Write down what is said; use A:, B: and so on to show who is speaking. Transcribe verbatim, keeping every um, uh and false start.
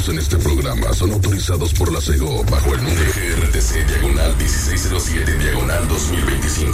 A: emitidos en este programa son autorizados por la SEGO bajo el número G R T C diagonal dieciséis cero siete diagonal dos mil veinticinco.